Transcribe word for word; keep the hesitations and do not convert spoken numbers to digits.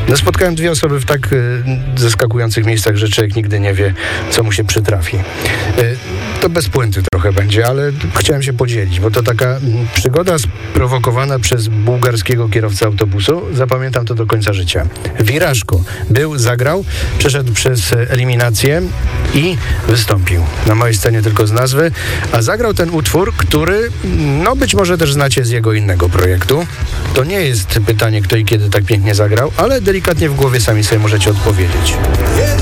No, spotkałem dwie osoby w tak y, zaskakujących miejscach, że człowiek nigdy nie wie, co mu się przytrafi. Y, to bez puenty trochę będzie, ale chciałem się podzielić, bo to taka m, przygoda sprowokowana przez bułgarskiego kierowcę autobusu. Zapamiętam to do końca życia. Wirażko. Był, zagrał, przeszedł przez eliminację i wystąpił. Na mojej scenie tylko z nazwy, a zagrał ten utwór, który, no być może też znacie z jego innego projektu. To nie jest pytanie, kto i kiedy tak pięknie zagrał, ale delikatnie w głowie sami sobie możecie odpowiedzieć.